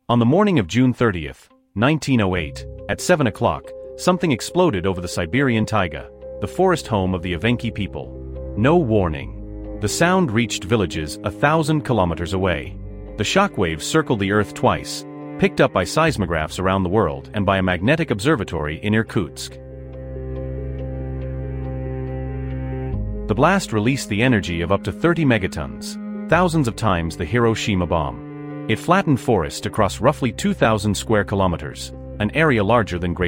On the morning of June 30th, 1908, at 7 o'clock, something exploded over the Siberian taiga, the forest home of the Evenki people. No warning. The sound reached villages 1,000 kilometers away. The shockwaves circled the Earth twice, picked up by seismographs around the world and by a magnetic observatory in Irkutsk. The blast released the energy of up to 30 megatons, thousands of times the Hiroshima bomb. It flattened forests across roughly 2,000 square kilometers, an area larger than Great